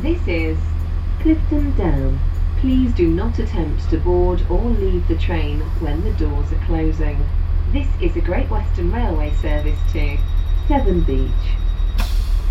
This is Clifton Down. Please do not attempt to board or leave the train when the doors are closing. This is a Great Western Railway service to Severn Beach,